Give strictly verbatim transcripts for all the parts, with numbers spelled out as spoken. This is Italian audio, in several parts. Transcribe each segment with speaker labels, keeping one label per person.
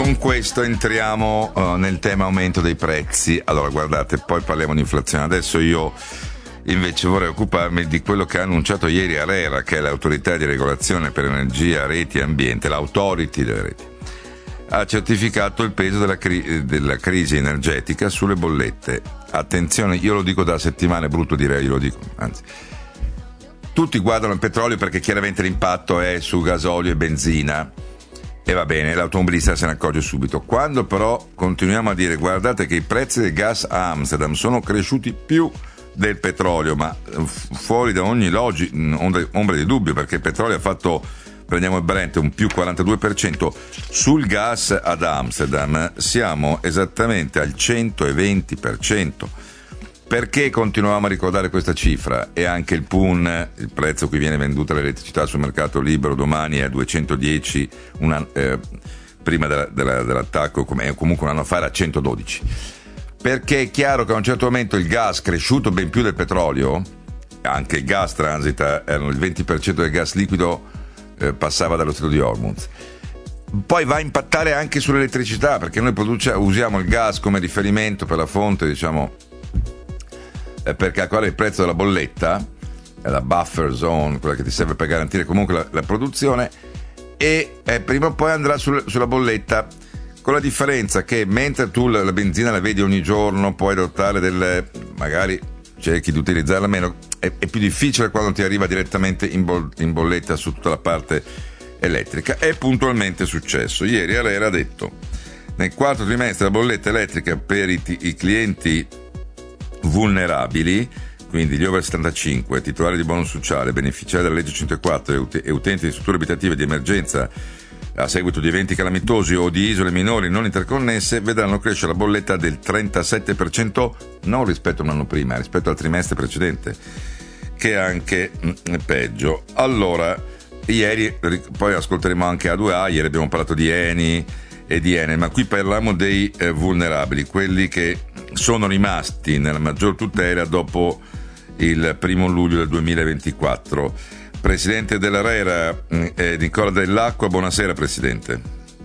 Speaker 1: con questo entriamo uh, nel tema aumento dei prezzi. Allora, guardate, poi parliamo di inflazione. Adesso io invece vorrei occuparmi di quello che ha annunciato ieri ARERA, che è l'autorità di regolazione per energia, reti e ambiente, l'autority delle reti. Ha certificato il peso della, cri- della crisi energetica sulle bollette. Attenzione, io lo dico da settimane, è brutto dire, io lo dico, anzi. Tutti guardano il petrolio perché chiaramente l'impatto è su gasolio e benzina. E va bene, l'automobilista se ne accorge subito. Quando però continuiamo a dire guardate che i prezzi del gas a Amsterdam sono cresciuti più del petrolio, ma fuori da ogni logica, ombra di dubbio, perché il petrolio ha fatto, prendiamo il Brent, un più quarantadue per cento, sul gas ad Amsterdam siamo esattamente al centoventi per cento. Perché continuiamo a ricordare questa cifra? E anche il P U N, il prezzo a cui viene venduta l'elettricità sul mercato libero domani è a duecentodieci, una, eh, prima della, della, dell'attacco, come, comunque un anno fa era a centododici. Perché è chiaro che a un certo momento il gas, cresciuto ben più del petrolio, anche il gas transita, erano il venti per cento del gas liquido eh, passava dallo Stretto di Hormuz. Poi va a impattare anche sull'elettricità, perché noi produciamo, usiamo il gas come riferimento per la fonte, diciamo, eh, per calcolare il prezzo della bolletta, è la buffer zone, quella che ti serve per garantire comunque la, la produzione, e eh, prima o poi andrà sul, sulla bolletta. Con la differenza che mentre tu la, la benzina la vedi ogni giorno, puoi adottare del, magari cerchi di utilizzarla meno, è, è più difficile quando ti arriva direttamente in, bol, in bolletta su tutta la parte elettrica. È puntualmente successo. Ieri ARERA ha detto nel quarto trimestre la bolletta elettrica per i, i clienti vulnerabili, quindi gli over settantacinque, titolari di bonus sociale, beneficiari della legge centoquattro e, ut- e utenti di strutture abitative di emergenza a seguito di eventi calamitosi o di isole minori non interconnesse, vedranno crescere la bolletta del trentasette per cento, non rispetto a un anno prima, rispetto al trimestre precedente, che è anche mh, peggio. Allora, ieri, poi ascolteremo anche A due A, ieri abbiamo parlato di Eni e di Enel, ma qui parliamo dei eh, vulnerabili, quelli che sono rimasti nella maggior tutela dopo il primo luglio del duemilaventiquattro. Presidente dell'ARERA, eh, Nicola Dell'Acqua, buonasera Presidente.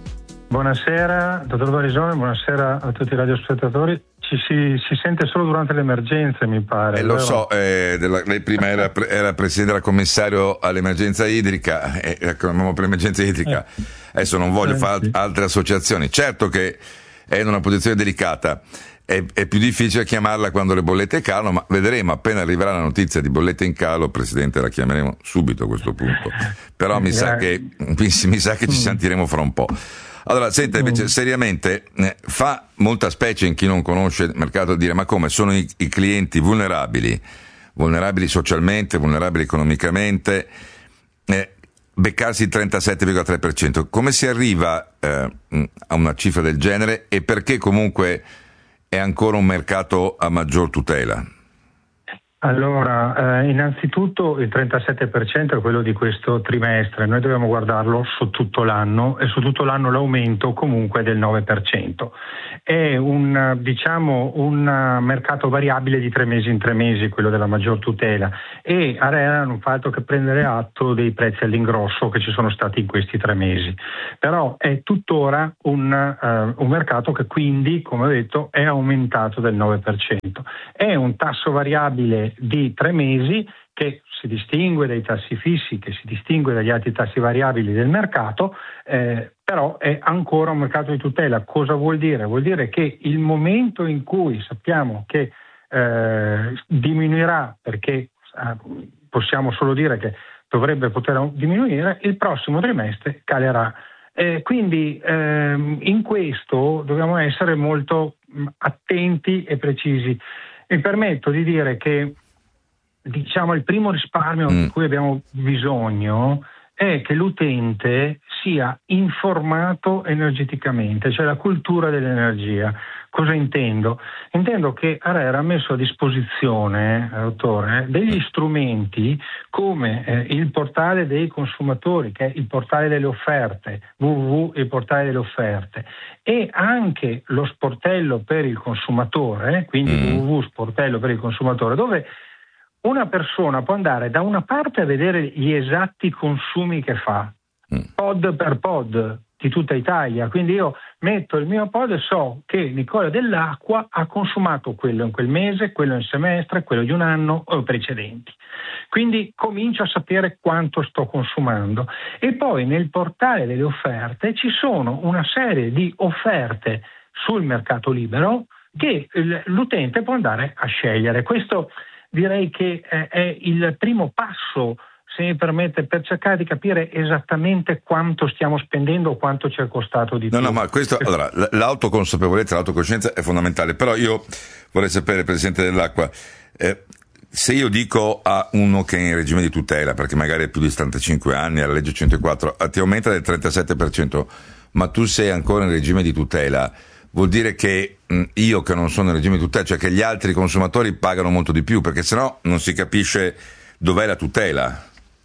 Speaker 2: Buonasera, dottor Barisone, buonasera a tutti i radiospettatori. Ci si, si sente solo durante le emergenze, mi pare.
Speaker 1: Eh, lo so, eh, della, lei prima era, era Presidente, era commissario all'emergenza idrica, eh, per l'emergenza idrica. Eh. Adesso non voglio eh, fare sì. altre associazioni. Certo che è in una posizione delicata. È, è più difficile chiamarla quando le bollette calano, ma vedremo appena arriverà la notizia di bollette in calo, Presidente, la chiameremo subito a questo punto. Però mi sa che mi, mi sa che ci sentiremo fra un po'. Allora, senta, invece, seriamente, eh, fa molta specie in chi non conosce il mercato a dire ma come sono i, i clienti vulnerabili, vulnerabili socialmente, vulnerabili economicamente, eh, beccarsi il trentasette virgola tre per cento. Come si arriva eh, a una cifra del genere e perché comunque è ancora un mercato a maggior tutela?
Speaker 2: Allora, eh, innanzitutto il trentasette per cento è quello di questo trimestre, noi dobbiamo guardarlo su tutto l'anno e su tutto l'anno l'aumento comunque è del nove per cento. È un, diciamo, un mercato variabile di tre mesi in tre mesi, quello della maggior tutela, e ARERA non fa altro che prendere atto dei prezzi all'ingrosso che ci sono stati in questi tre mesi. Però è tuttora un, uh, un mercato che quindi, come ho detto, è aumentato del nove per cento. È un tasso variabile di tre mesi che si distingue dai tassi fissi, che si distingue dagli altri tassi variabili del mercato, eh, però è ancora un mercato di tutela. Cosa vuol dire? Vuol dire che il momento in cui sappiamo che eh, diminuirà, perché eh, possiamo solo dire che dovrebbe poter diminuire, il prossimo trimestre calerà. Eh, quindi ehm, in questo dobbiamo essere molto mh, attenti e precisi. Mi permetto di dire che diciamo il primo risparmio mm. di cui abbiamo bisogno è che l'utente sia informato energeticamente, cioè la cultura dell'energia. Cosa intendo? Intendo che ARERA ha messo a disposizione, eh, autore, degli strumenti come eh, il portale dei consumatori, che è il portale delle offerte, w w w punto il portale delle offerte, e anche lo sportello per il consumatore, quindi mm. w w w punto sportello per il consumatore, dove una persona può andare da una parte a vedere gli esatti consumi che fa, mm. pod per pod, di tutta Italia. Quindi io metto il mio pod e so che Nicola Dell'Acqua ha consumato quello in quel mese, quello in semestre, quello di un anno o precedenti. Quindi comincio a sapere quanto sto consumando. E poi nel portale delle offerte ci sono una serie di offerte sul mercato libero che l'utente può andare a scegliere. Questo direi che è il primo passo, se mi permette, per cercare di capire esattamente quanto stiamo spendendo o quanto ci è costato di
Speaker 1: no,
Speaker 2: più.
Speaker 1: No, ma questo, allora, l'autoconsapevolezza, l'autocoscienza è fondamentale, però io vorrei sapere, Presidente Dell'Acqua, eh, se io dico a uno che è in regime di tutela, perché magari è più di settantacinque anni, alla legge centoquattro, ti aumenta del trentasette per cento, ma tu sei ancora in regime di tutela, vuol dire che mh, io che non sono in regime di tutela, cioè che gli altri consumatori pagano molto di più, perché sennò non si capisce dov'è la tutela.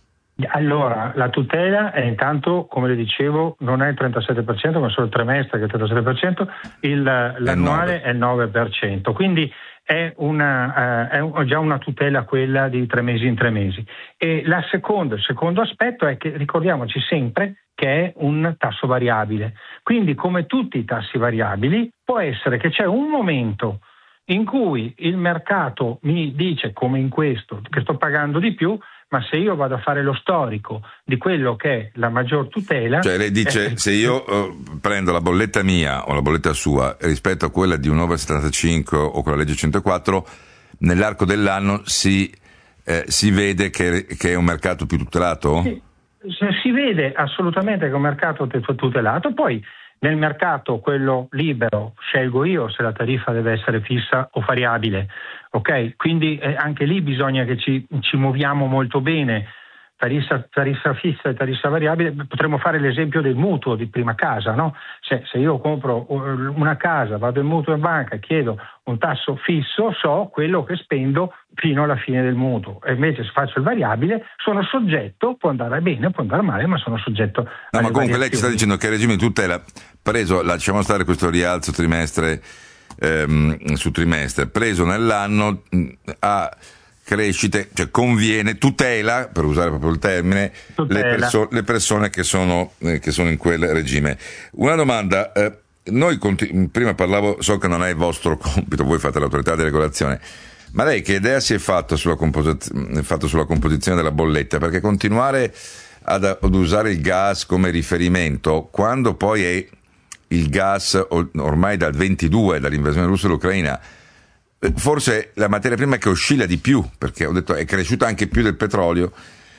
Speaker 2: Allora, la tutela è intanto, come le dicevo, non è il trentasette per cento, ma solo il trimestre che è il trentasette per cento, il, l'annuale è il nove per cento, quindi è, una, uh, è già una tutela quella di tre mesi in tre mesi. E la seconda, il secondo aspetto è che ricordiamoci sempre che è un tasso variabile, quindi come tutti i tassi variabili può essere che c'è un momento in cui il mercato mi dice, come in questo, che sto pagando di più, ma se io vado a fare lo storico di quello che è la maggior tutela...
Speaker 1: Cioè lei dice, eh, se io uh, prendo la bolletta mia o la bolletta sua rispetto a quella di un over settantacinque o con la legge centoquattro, nell'arco dell'anno si, eh, si vede che, che è un mercato più tutelato?
Speaker 2: Sì, si vede assolutamente che è un mercato tutelato, poi nel mercato quello libero scelgo io se la tariffa deve essere fissa o variabile, ok? Quindi eh, anche lì bisogna che ci, ci muoviamo molto bene, tariffa, tariffa fissa e tariffa variabile. Potremmo fare l'esempio del mutuo di prima casa, no? Cioè, se io compro una casa, vado in mutuo in banca e chiedo un tasso fisso, so quello che spendo fino alla fine del mutuo, e invece se faccio il variabile sono soggetto, può andare bene, può andare male, ma sono soggetto
Speaker 1: no, ma comunque
Speaker 2: variazioni.
Speaker 1: Lei ci sta dicendo che il regime di tutela, preso, lasciamo stare questo rialzo trimestre ehm, su trimestre, preso nell'anno a crescite, cioè conviene, tutela, per usare proprio il termine, le, perso- le persone che sono, eh, che sono in quel regime. Una domanda, eh, noi continu- prima parlavo, so che non è il vostro compito, voi fate l'autorità di regolazione, ma lei che idea si è fatta sulla, composi- fatto sulla composizione della bolletta? Perché continuare ad, ad usare il gas come riferimento, quando poi è il gas ormai dal ventidue, dall'invasione russa dell'Ucraina, forse la materia prima che oscilla di più, perché ho detto è cresciuta anche più del petrolio,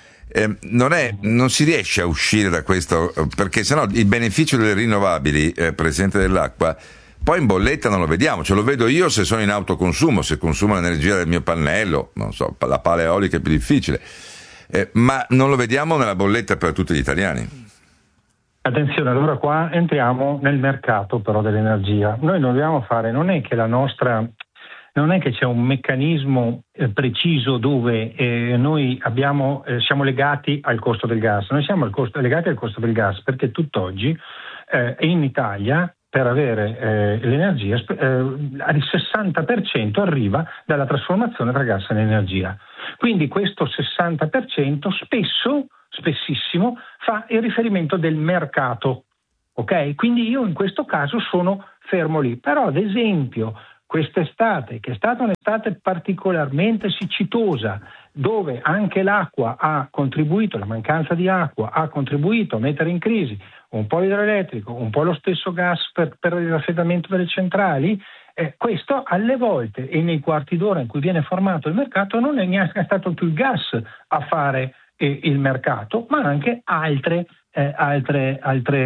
Speaker 1: eh, non, è, non si riesce a uscire da questo, perché sennò il beneficio delle rinnovabili, eh, Presidente Dell'Acqua, poi in bolletta non lo vediamo, ce lo vedo io se sono in autoconsumo, se consumo l'energia del mio pannello, non so, la pala eolica è più difficile, eh, ma non lo vediamo nella bolletta per tutti gli italiani.
Speaker 2: Attenzione, allora qua entriamo nel mercato però dell'energia. Noi dobbiamo fare, non è che la nostra, non è che c'è un meccanismo eh, preciso dove eh, noi abbiamo, eh, siamo legati al costo del gas. Noi siamo al costo, legati al costo del gas perché tutt'oggi eh, in Italia per avere eh, l'energia eh, il sessanta per cento arriva dalla trasformazione tra gas e energia. Quindi questo sessanta per cento spesso spessissimo fa il riferimento del mercato, ok? Quindi io in questo caso sono fermo lì, però ad esempio quest'estate, che è stata un'estate particolarmente siccitosa, dove anche l'acqua ha contribuito, la mancanza di acqua ha contribuito a mettere in crisi un po' l'idroelettrico, un po' lo stesso gas per, per il raffreddamento delle centrali, eh, questo alle volte e nei quarti d'ora in cui viene formato il mercato non è neanche stato più il gas a fare eh, il mercato, ma anche altre, eh, altre, altre,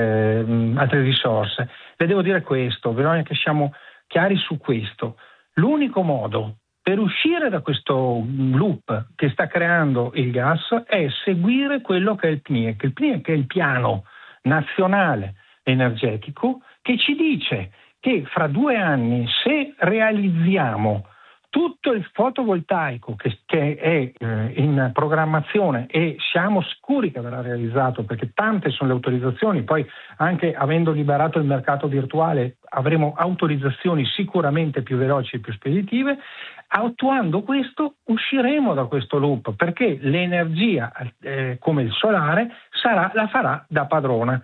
Speaker 2: eh, altre risorse. Le devo dire questo, bisogna che siamo chiari su questo. L'unico modo per uscire da questo loop che sta creando il gas è seguire quello che è il P N I E C. Il P N I E C è il piano nazionale energetico che ci dice che fra due anni, se realizziamo tutto il fotovoltaico che, che è eh, in programmazione e siamo sicuri che verrà realizzato, perché tante sono le autorizzazioni, poi anche avendo liberato il mercato virtuale avremo autorizzazioni sicuramente più veloci e più speditive. Attuando questo usciremo da questo loop, perché l'energia eh, come il solare sarà, la farà da padrona.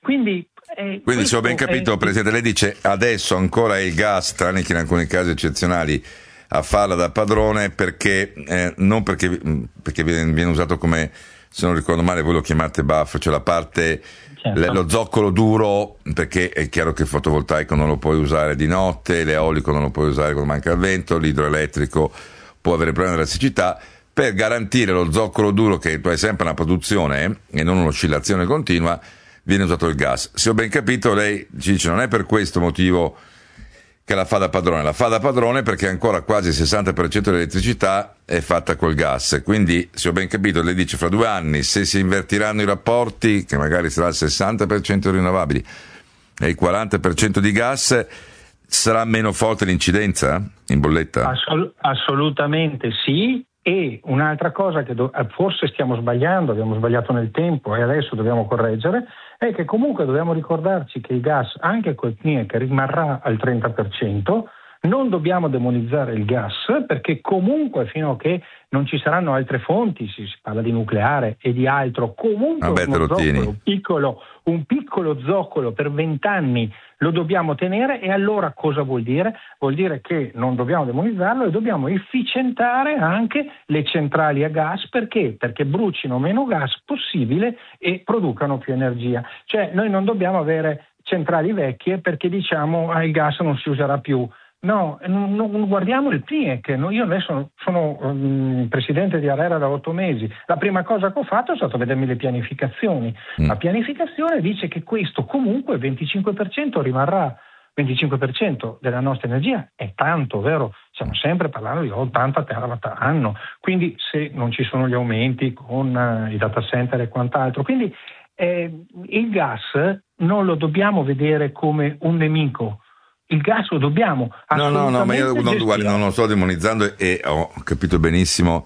Speaker 2: Quindi, eh,
Speaker 1: Quindi se ho ben capito, è... Presidente, lei dice adesso ancora è il gas, tranne che in alcuni casi eccezionali, a farla da padrone, perché eh, non perché, perché viene, viene usato come, se non ricordo male, voi lo chiamate buffer, cioè la parte, certo. le, lo zoccolo duro, perché è chiaro che il fotovoltaico non lo puoi usare di notte, l'eolico non lo puoi usare quando manca il vento, l'idroelettrico può avere problemi della siccità. Per garantire lo zoccolo duro, che è sempre una produzione e non un'oscillazione continua, viene usato il gas. Se ho ben capito, lei ci dice non è per questo motivo che la fa da padrone, la fa da padrone perché ancora quasi il sessanta per cento dell'elettricità è fatta col gas. Quindi, se ho ben capito, lei dice fra due anni, se si invertiranno i rapporti, che magari sarà il sessanta per cento rinnovabili e il quaranta per cento di gas, sarà meno forte l'incidenza in bolletta?
Speaker 2: Assol- assolutamente sì. E un'altra cosa che do- forse stiamo sbagliando, abbiamo sbagliato nel tempo e adesso dobbiamo correggere, è che comunque dobbiamo ricordarci che il gas, anche col P N I E C, rimarrà al trenta per cento, non dobbiamo demonizzare il gas, perché comunque fino a che non ci saranno altre fonti, si, si parla di nucleare e di altro, comunque
Speaker 1: Vabbè,
Speaker 2: uno zoccolo, piccolo, un piccolo zoccolo per vent'anni lo dobbiamo tenere. E allora cosa vuol dire? Vuol dire che non dobbiamo demonizzarlo e dobbiamo efficientare anche le centrali a gas. Perché? Perché brucino meno gas possibile e producano più energia. Cioè noi non dobbiamo avere centrali vecchie perché diciamo ah, il gas non si userà più. No, non, non guardiamo il P N I E C. Io adesso sono um, presidente di ARERA da otto mesi. La prima cosa che ho fatto è stato vedermi le pianificazioni. Mm. La pianificazione dice che questo comunque venticinque per cento rimarrà. venticinque per cento della nostra energia è tanto, vero? Stiamo sempre parlando di ottanta terawatt anno. Quindi se non ci sono gli aumenti con uh, i data center e quant'altro. Quindi eh, il gas non lo dobbiamo vedere come un nemico. Il gas lo dobbiamo assolutamente
Speaker 1: No, no, no, ma io non, guardi, non lo sto demonizzando e ho capito benissimo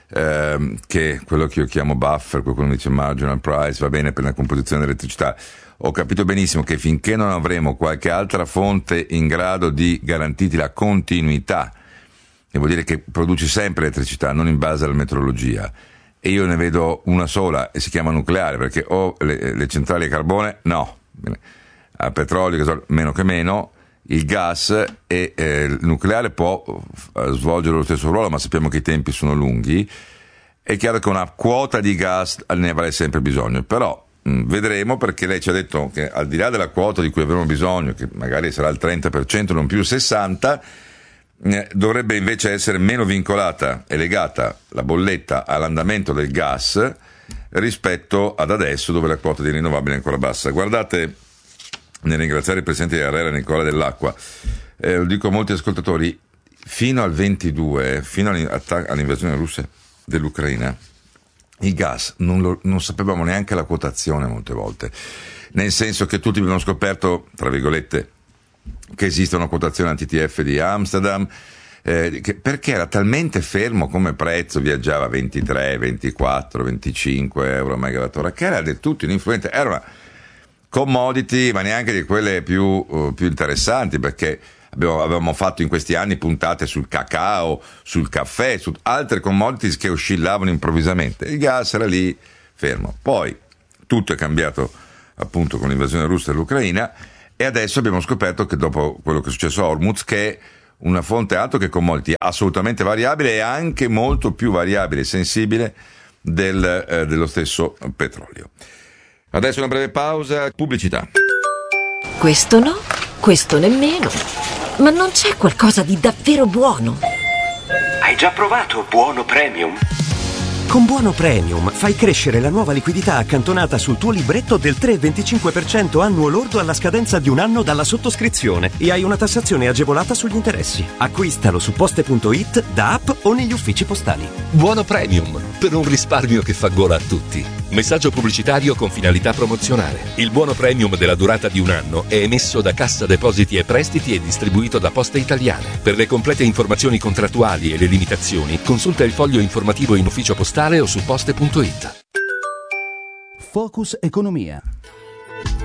Speaker 1: ehm, che quello che io chiamo buffer, qualcuno dice marginal price, va bene per la composizione dell'elettricità. Ho capito benissimo che finché non avremo qualche altra fonte in grado di garantirti la continuità, che vuol dire che produci sempre elettricità, non in base alla meteorologia, e io ne vedo una sola e si chiama nucleare, perché o le, le centrali a carbone, no, a petrolio, meno che meno. Il gas e eh, il nucleare può eh, svolgere lo stesso ruolo, ma sappiamo che i tempi sono lunghi. È chiaro che una quota di gas ne avrà sempre bisogno, però mh, vedremo, perché lei ci ha detto che al di là della quota di cui avremo bisogno, che magari sarà il trenta per cento, non più il sessanta per cento, eh, dovrebbe invece essere meno vincolata e legata la bolletta all'andamento del gas rispetto ad adesso, dove la quota di rinnovabile è ancora bassa. Guardate, nel ringraziare il presidente di ARERA Nicola Dell'Acqua, eh, lo dico a molti ascoltatori, fino al ventidue, fino all'invasione russa dell'Ucraina, il gas non, lo, non sapevamo neanche la quotazione molte volte, nel senso che tutti abbiamo scoperto, tra virgolette, che esiste una quotazione anti T F di Amsterdam, eh, che, perché era talmente fermo come prezzo, viaggiava ventitré, ventiquattro, venticinque euro a megawattora, che era del tutto ininfluente, era una commodity, ma neanche di quelle più, uh, più interessanti, perché abbiamo, avevamo fatto in questi anni puntate sul cacao, sul caffè, su altre commodities che oscillavano improvvisamente. Il gas era lì fermo. Poi tutto è cambiato appunto con l'invasione russa dell'Ucraina e adesso abbiamo scoperto che dopo quello che è successo a Hormuz, che è una fonte altro che commodity assolutamente variabile e anche molto più variabile e sensibile del, eh, dello stesso petrolio. Adesso una breve pausa, pubblicità.
Speaker 3: Questo no, questo nemmeno. Ma non c'è qualcosa di davvero buono?
Speaker 4: Hai già provato Buono Premium?
Speaker 5: Con Buono Premium fai crescere la nuova liquidità accantonata sul tuo libretto del tre virgola venticinque per cento annuo lordo alla scadenza di un anno dalla sottoscrizione e hai una tassazione agevolata sugli interessi. Acquistalo su poste punto it, da app o negli uffici postali.
Speaker 6: Buono Premium, per un risparmio che fa gola a tutti. Messaggio pubblicitario con finalità promozionale. Il Buono Premium della durata di un anno è emesso da Cassa Depositi e Prestiti e distribuito da Poste Italiane. Per le complete informazioni contrattuali e le limitazioni, consulta il foglio informativo in ufficio postale o su poste punto it.
Speaker 7: Focus Economia.